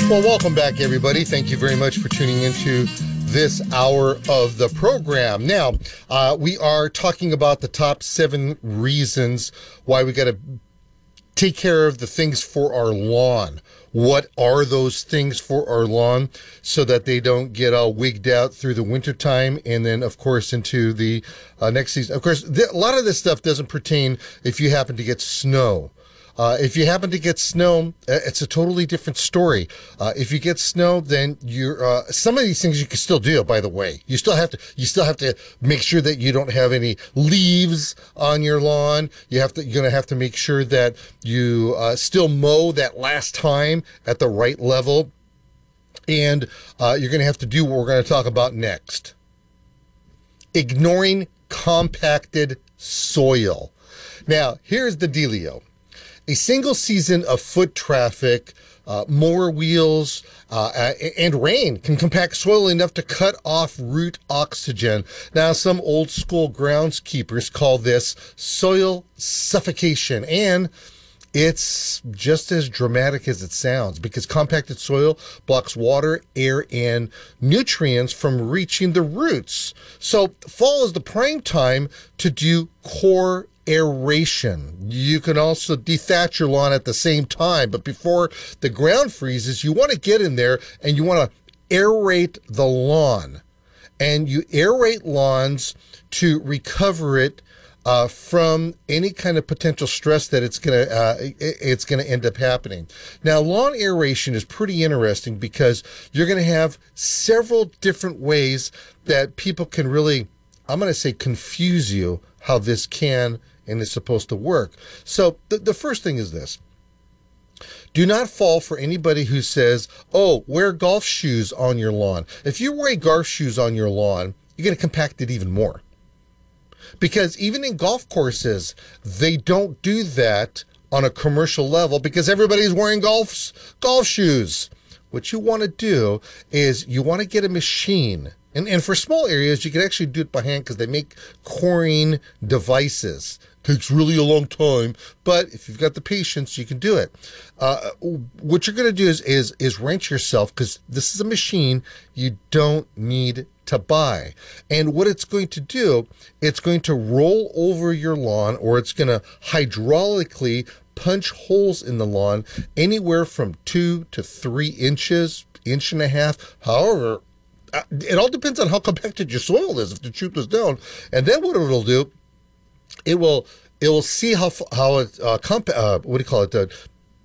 Well, welcome back, everybody. Thank you very much for tuning into this hour of the program. Now, we are talking about the top 7 reasons why we got to take care of the things for our lawn. What are those things for our lawn so that they don't get all wigged out through the wintertime and then, of course, into the next season? Of course, a lot of this stuff doesn't pertain if you happen to get snow. If you happen to get snow, it's a totally different story. If you get snow, then you're, some of these things you can still do, by the way. You still have to make sure that you don't have any leaves on your lawn. You're going to have to make sure that you, still mow that last time at the right level. And, you're going to have to do what we're going to talk about next. Ignoring compacted soil. Now, here's the dealio. A single season of foot traffic, mower wheels, and rain can compact soil enough to cut off root oxygen. Now, some old school groundskeepers call this soil suffocation, and it's just as dramatic as it sounds because compacted soil blocks water, air, and nutrients from reaching the roots. So fall is the prime time to do core aeration. You can also dethatch your lawn at the same time, but before the ground freezes, you want to get in there and you want to aerate the lawn. And you aerate lawns to recover it from any kind of potential stress that it's gonna end up happening. Now, lawn aeration is pretty interesting because you're gonna have several different ways that people can really, I'm gonna say, confuse you how this can and is supposed to work. So the first thing is this. Do not fall for anybody who says, oh, wear golf shoes on your lawn. If you wear golf shoes on your lawn, you're going to compact it even more. Because even in golf courses, they don't do that on a commercial level because everybody's wearing golf shoes. What you want to do is you want to get a machine. And for small areas, you can actually do it by hand because they make coring devices. Takes really a long time, but if you've got the patience, you can do it. What you're going to do is wrench yourself because this is a machine you don't need to buy. And what it's going to do, it's going to roll over your lawn, or it's going to hydraulically punch holes in the lawn anywhere from 2 to 3 inches, inch and a half, however. It all depends on how compacted your soil is, if the truth was down. And then what it'll do, it will see how it,